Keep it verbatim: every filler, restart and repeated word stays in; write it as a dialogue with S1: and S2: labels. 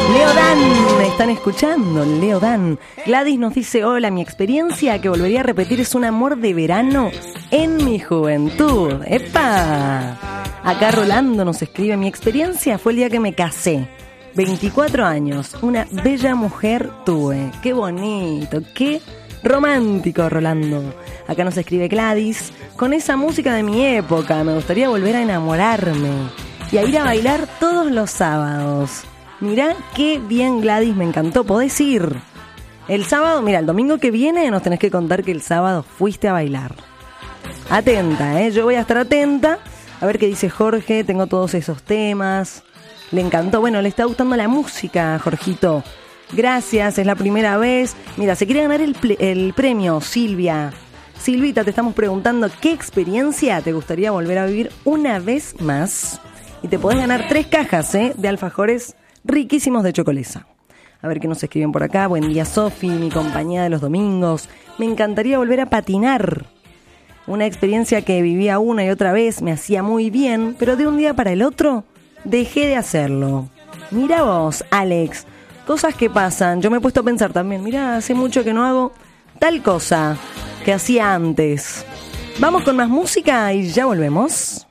S1: Leo Dan, me están escuchando, Leo Dan. Gladys nos dice, hola, mi experiencia que volvería a repetir es un amor de verano en mi juventud. ¡Epa! Acá Rolando nos escribe, mi experiencia fue el día que me casé. veinticuatro años, una bella mujer tuve. ¡Qué bonito! ¡Qué romántico, Rolando! Acá nos escribe Gladys, con esa música de mi época me gustaría volver a enamorarme y a ir a bailar todos los sábados. Mirá qué bien, Gladys, me encantó. Podés ir el sábado, mira, el domingo que viene nos tenés que contar que el sábado fuiste a bailar. Atenta, ¿eh? Yo voy a estar atenta a ver qué dice Jorge. Tengo todos esos temas. Le encantó. Bueno, le está gustando la música, Jorgito. Gracias, es la primera vez. Mira, se quiere ganar el, ple- el premio, Silvia. Silvita, te estamos preguntando qué experiencia te gustaría volver a vivir una vez más. Y te podés ganar tres cajas, ¿eh? De alfajores riquísimos de Chocolesa. A ver qué nos escriben por acá. Buen día, Sofi, mi compañía de los domingos. Me encantaría volver a patinar. Una experiencia que vivía una y otra vez, me hacía muy bien, pero de un día para el otro dejé de hacerlo. Mira vos, Alex, cosas que pasan. Yo me he puesto a pensar también, mira, hace mucho que no hago tal cosa que hacía antes. Vamos con más música y ya volvemos.